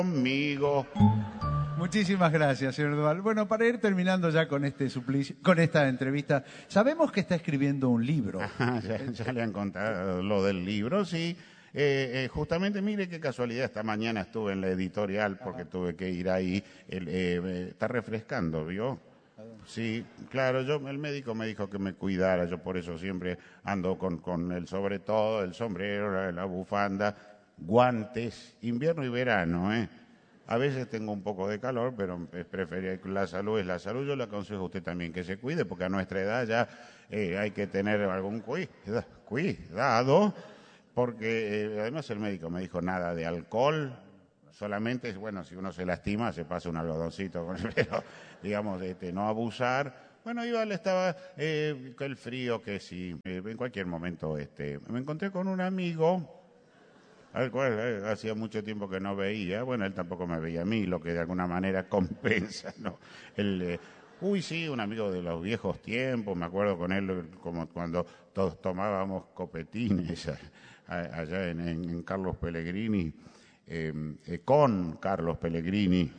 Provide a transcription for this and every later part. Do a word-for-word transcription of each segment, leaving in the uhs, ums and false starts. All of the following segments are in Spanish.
conmigo. Muchísimas gracias, señor Duval. Bueno, para ir terminando ya con este suplicio, con esta entrevista, sabemos que está escribiendo un libro. Ajá, ya, ya le han contado lo del libro, sí. Eh, eh, justamente, mire qué casualidad, esta mañana estuve en la editorial porque Ajá. tuve que ir ahí. El, eh, está refrescando, ¿vio? Sí, claro, yo el médico me dijo que me cuidara, yo por eso siempre ando con, con el sobre todo, el sombrero, la, la bufanda, guantes, invierno y verano, ¿eh? A veces tengo un poco de calor, pero es preferible, la salud es la salud. Yo le aconsejo a usted también que se cuide, porque a nuestra edad ya eh, hay que tener algún cuidado, cuidado porque eh, además el médico me dijo nada de alcohol, solamente, bueno, si uno se lastima, se pasa un algodoncito con él, pero digamos, este, no abusar. Bueno, igual estaba eh, el frío, que sí, eh, en cualquier momento este, me encontré con un amigo al cual eh, hacía mucho tiempo que no veía. Bueno, él tampoco me veía a mí, lo que de alguna manera compensa, ¿no? El, eh, uy, sí, un amigo de los viejos tiempos, me acuerdo con él como cuando todos tomábamos copetines a, a, allá en, en, en Carlos Pellegrini, eh, eh, con Carlos Pellegrini.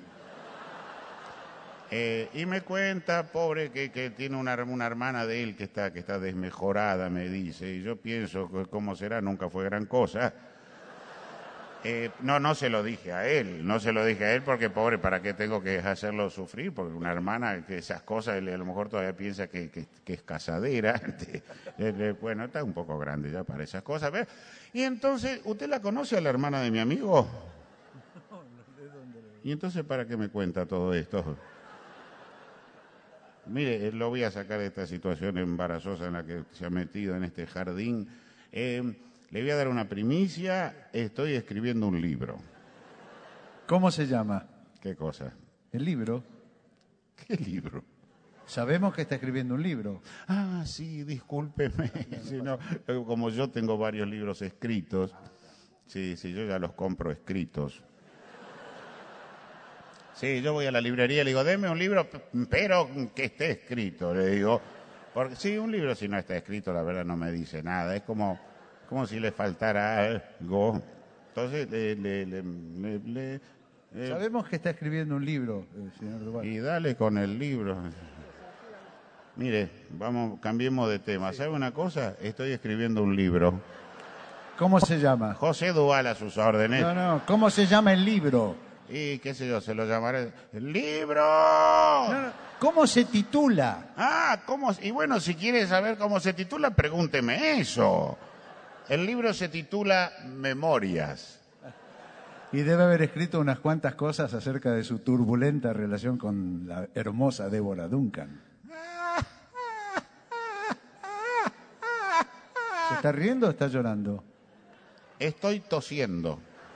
Eh, y me cuenta, pobre, que, que tiene una, una hermana de él que está, que está desmejorada, me dice, y yo pienso que cómo será, nunca fue gran cosa. Eh, no, no se lo dije a él, no se lo dije a él porque, pobre, ¿para qué tengo que hacerlo sufrir? Porque una hermana que esas cosas, él a lo mejor todavía piensa que, que, que es casadera. Bueno, está un poco grande ya para esas cosas. ¿Ves? Y entonces, ¿usted la conoce a la hermana de mi amigo? ¿Y entonces para qué me cuenta todo esto? Mire, lo voy a sacar de esta situación embarazosa en la que se ha metido en este jardín. Eh, Le voy a dar una primicia, estoy escribiendo un libro. ¿Cómo se llama? ¿Qué cosa? ¿El libro? ¿Qué libro? Sabemos que está escribiendo un libro. Ah, sí, discúlpeme. Sí, no, como yo tengo varios libros escritos, sí, sí, yo ya los compro escritos. Sí, yo voy a la librería y le digo, deme un libro, pero que esté escrito, le digo. Porque sí, un libro si no está escrito, la verdad no me dice nada, es como... como si le faltara algo. Entonces, le... le, le, le, le eh, Sabemos que está escribiendo un libro, eh, señor Duval. Y dale con el libro. Mire, vamos, cambiemos de tema. ¿Sabe una cosa? Estoy escribiendo un libro. ¿Cómo se llama? José Duval a sus órdenes. No, no, ¿cómo se llama el libro? Y qué sé yo, se lo llamaré... ¡El libro! No, no. ¿Cómo se titula? Ah, ¿cómo? Y bueno, si quiere saber cómo se titula, pregúnteme eso. El libro se titula Memorias. Y debe haber escrito unas cuantas cosas acerca de su turbulenta relación con la hermosa Débora Duncan. ¿Se está riendo o está llorando? Estoy tosiendo.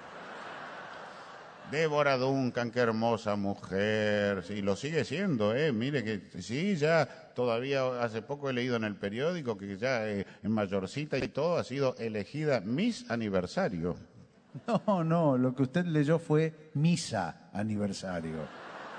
Débora Duncan, qué hermosa mujer. Sí, lo sigue siendo, ¿eh? Mire que sí, ya todavía hace poco he leído en el periódico que ya eh, en mayorcita y todo ha sido elegida Miss Aniversario. No, no, lo que usted leyó fue Misa Aniversario.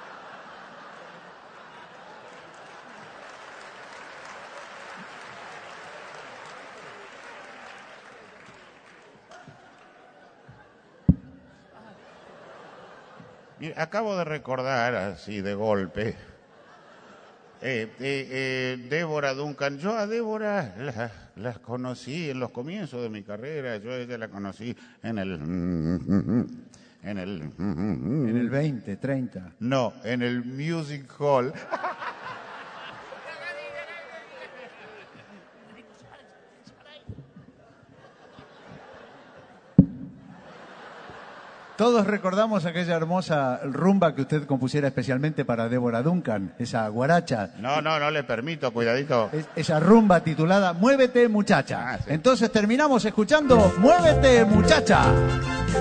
Mira, acabo de recordar, así de golpe, eh, eh, eh, Débora Duncan. Yo a Débora las la conocí en los comienzos de mi carrera. Yo a ella la conocí en el... En el... En el veinte, treinta. No, en el Music Hall. Todos recordamos aquella hermosa rumba que usted compusiera especialmente para Débora Duncan, esa guaracha. No, no, no le permito, cuidadito. Es, esa rumba titulada Muévete, muchacha. Ah, sí. Entonces terminamos escuchando Muévete, muchacha.